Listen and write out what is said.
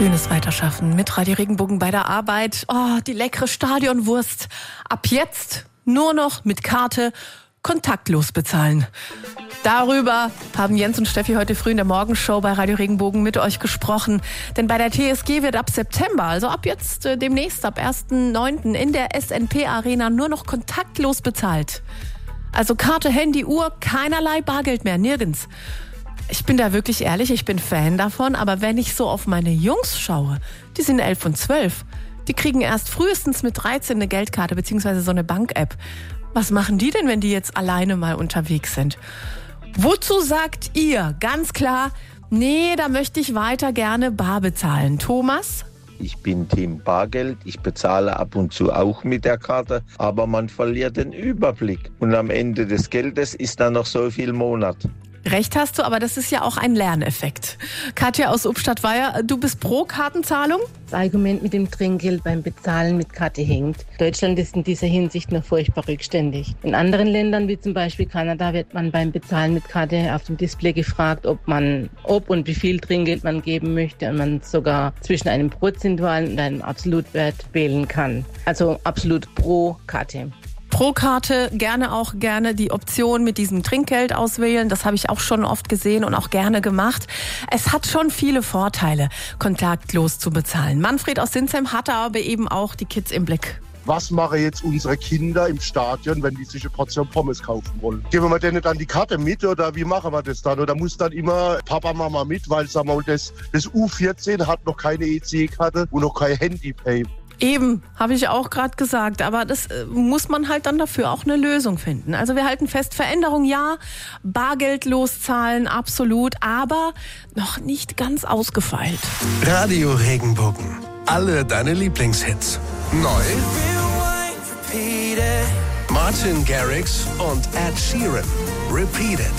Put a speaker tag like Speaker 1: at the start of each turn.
Speaker 1: Schönes Weiterschaffen mit Radio Regenbogen bei der Arbeit. Oh, die leckere Stadionwurst. Ab jetzt nur noch mit Karte kontaktlos bezahlen. Darüber haben Jens und Steffi heute früh in der Morgenshow bei Radio Regenbogen mit euch gesprochen. Denn bei der TSG wird ab September, also ab jetzt demnächst, ab 1.9. in der SNP Arena nur noch kontaktlos bezahlt. Also Karte, Handy, Uhr, keinerlei Bargeld mehr, nirgends. Ich bin da wirklich ehrlich, ich bin Fan davon, aber wenn ich so auf meine Jungs schaue, die sind 11 und 12, die kriegen erst frühestens mit 13 eine Geldkarte bzw. so eine Bank-App. Was machen die denn, wenn die jetzt alleine mal unterwegs sind? Wozu sagt ihr ganz klar, nee, da möchte ich weiter gerne bar bezahlen? Thomas?
Speaker 2: Ich bin Team Bargeld, ich bezahle ab und zu auch mit der Karte, aber man verliert den Überblick. Und am Ende des Geldes ist dann noch so viel Monat.
Speaker 1: Recht hast du, aber das ist ja auch ein Lerneffekt. Katja aus Ubstadt-Weiher, du bist pro Kartenzahlung?
Speaker 3: Das Argument mit dem Trinkgeld beim Bezahlen mit Karte hinkt. Deutschland ist in dieser Hinsicht noch furchtbar rückständig. In anderen Ländern, wie zum Beispiel Kanada, wird man beim Bezahlen mit Karte auf dem Display gefragt, ob und wie viel Trinkgeld man geben möchte und man sogar zwischen einem prozentualen und einem Absolutwert wählen kann. Also absolut pro Karte.
Speaker 1: Pro Karte gerne die Option mit diesem Trinkgeld auswählen. Das habe ich auch schon oft gesehen und auch gerne gemacht. Es hat schon viele Vorteile, kontaktlos zu bezahlen. Manfred aus Sinsheim hatte aber eben auch die Kids im Blick.
Speaker 4: Was machen jetzt unsere Kinder im Stadion, wenn die sich eine Portion Pommes kaufen wollen? Geben wir denen dann die Karte mit oder wie machen wir das dann? Oder muss dann immer Papa, Mama mit, weil sagen wir mal, das U14 hat noch keine EC-Karte und noch kein Handypay.
Speaker 1: Eben, habe ich auch gerade gesagt, aber das muss man halt dann dafür auch eine Lösung finden. Also wir halten fest, Veränderung ja, bargeldlos zahlen absolut, aber noch nicht ganz ausgefeilt.
Speaker 5: Radio Regenbogen, alle deine Lieblingshits. Neu Martin Garrix und Ed Sheeran, Repeat It.